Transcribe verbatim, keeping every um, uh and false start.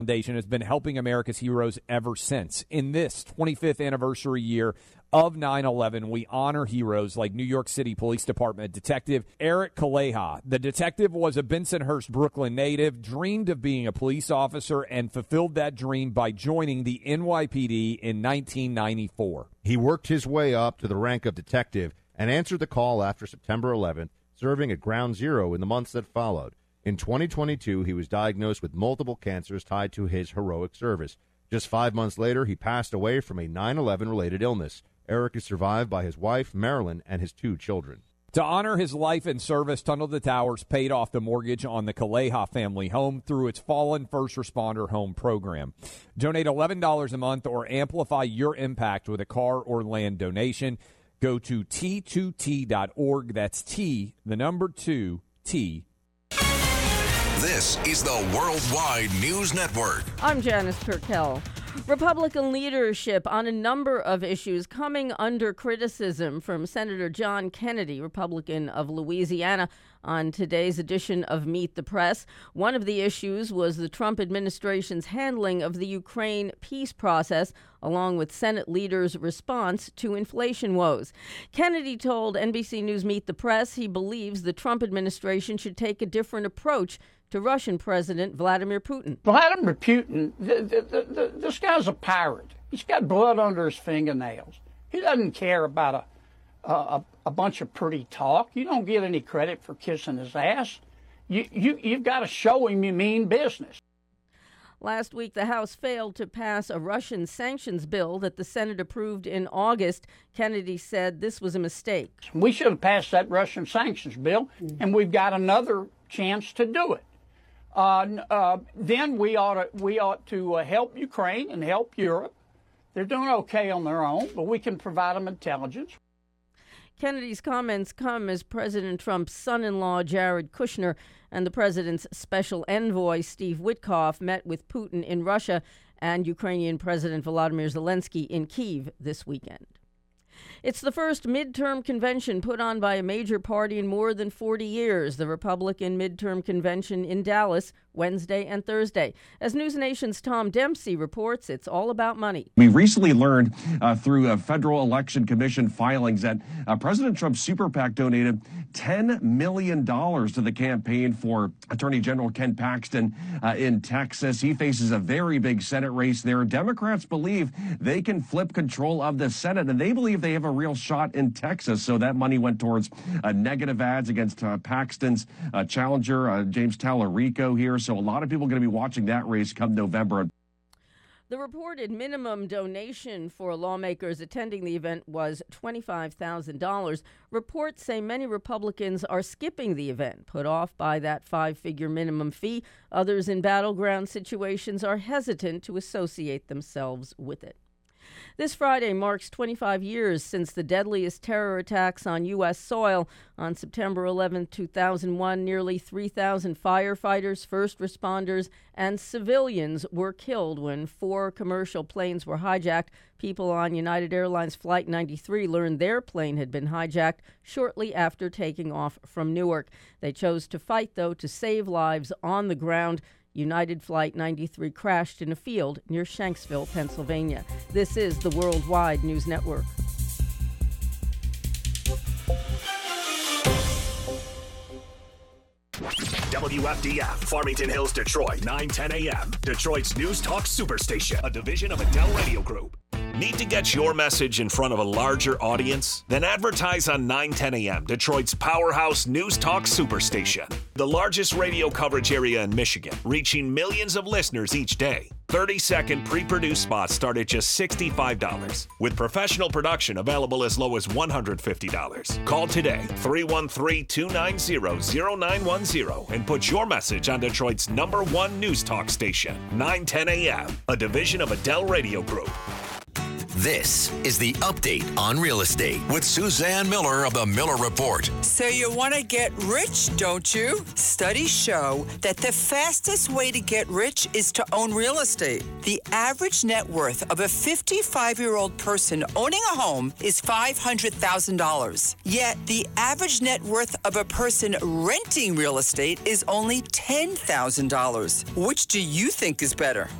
Foundation has been helping America's heroes ever since. In this twenty-fifth anniversary year of nine eleven, we honor heroes like New York City Police Department Detective Eric Kaleha. The detective was a Bensonhurst, Brooklyn native, dreamed of being a police officer, and fulfilled that dream by joining the N Y P D in nineteen ninety-four. He worked his way up to the rank of detective and answered the call after September eleventh, serving at Ground Zero in the months that followed. In twenty twenty-two, he was diagnosed with multiple cancers tied to his heroic service. Just five months later, he passed away from a nine eleven-related illness. Eric is survived by his wife, Marilyn, and his two children. To honor his life and service, Tunnel to Towers paid off the mortgage on the Kaleha family home through its Fallen First Responder Home program. Donate eleven dollars a month or amplify your impact with a car or land donation. Go to T two T dot org. That's T, the number two, T. This is the Worldwide News Network. I'm Janice Turkel. Republican leadership on a number of issues coming under criticism from Senator John Kennedy, Republican of Louisiana, on today's edition of Meet the Press. One of the issues was the Trump administration's handling of the Ukraine peace process, along with Senate leaders' response to inflation woes. Kennedy told N B C News Meet the Press he believes the Trump administration should take a different approach to Russian President Vladimir Putin. Vladimir Putin, the, the, the, this guy's a pirate. He's got blood under his fingernails. He doesn't care about a, a, a bunch of pretty talk. You don't get any credit for kissing his ass. You, you, you've got to show him you mean business. Last week, the House failed to pass a Russian sanctions bill that the Senate approved in August. Kennedy said this was a mistake. We should have passed that Russian sanctions bill, and we've got another chance to do it. Uh, uh, then we ought to, we ought to uh, help Ukraine and help Europe. They're doing okay on their own, but we can provide them intelligence. Kennedy's comments come as President Trump's son-in-law, Jared Kushner, and the president's special envoy, Steve Witkoff, met with Putin in Russia and Ukrainian President Volodymyr Zelensky in Kyiv this weekend. It's the first midterm convention put on by a major party in more than forty years, the Republican midterm convention in Dallas, Wednesday and Thursday. As News Nation's Tom Dempsey reports, it's all about money. We recently learned uh, through a Federal Election Commission filings that uh, President Trump's super PAC donated ten million dollars to the campaign for Attorney General Ken Paxton uh, in Texas. He faces a very big Senate race there. Democrats believe they can flip control of the Senate, and they believe they have a real shot in Texas. So that money went towards uh, negative ads against uh, Paxton's uh, challenger, uh, James Tallarico here. So a lot of people are going to be watching that race come November. The reported minimum donation for lawmakers attending the event was twenty-five thousand dollars. Reports say many Republicans are skipping the event, put off by that five-figure minimum fee. Others in battleground situations are hesitant to associate themselves with it. This Friday marks twenty-five years since the deadliest terror attacks on U S soil. On September eleventh, two thousand one, nearly three thousand firefighters, first responders, and civilians were killed when four commercial planes were hijacked. People on United Airlines Flight ninety-three learned their plane had been hijacked shortly after taking off from Newark. They chose to fight, though, to save lives on the ground. United Flight ninety-three crashed in a field near Shanksville, Pennsylvania. This is the Worldwide News Network. W F D F, Farmington Hills, Detroit, nine ten a.m. Detroit's News Talk Superstation, a division of Adele Radio Group. Need to get your message in front of a larger audience? Then advertise on nine ten a.m., Detroit's powerhouse News Talk Superstation. The largest radio coverage area in Michigan, reaching millions of listeners each day. thirty-second pre-produced spots start at just sixty-five dollars, with professional production available as low as one hundred fifty dollars. Call today, three one three, two nine zero, zero nine one zero, and put your message on Detroit's number one news talk station, nine ten a.m., a division of Adele Radio Group. This is the Update on Real Estate with Suzanne Miller of the Miller Report. So you want to get rich, don't you? Studies show that the fastest way to get rich is to own real estate. The average net worth of a fifty-five-year-old person owning a home is five hundred thousand dollars. Yet the average net worth of a person renting real estate is only ten thousand dollars. Which do you think is better?